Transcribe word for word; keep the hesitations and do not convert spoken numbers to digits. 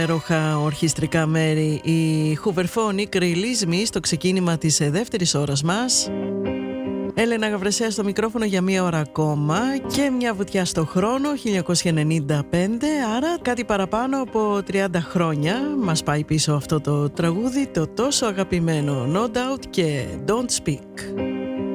Ρόχα ορχιστρικά μέρη η Hooverphonic Release Me στο ξεκίνημα της δεύτερης ώρας μας. Έλενα Γαβρεσέα στο μικρόφωνο για μία ώρα ακόμα και μια βουτιά στο χρόνο, χίλια εννιακόσια ενενήντα πέντε, άρα κάτι παραπάνω από τριάντα χρόνια μας πάει πίσω αυτό το τραγούδι, το τόσο αγαπημένο No Doubt και Don't Speak.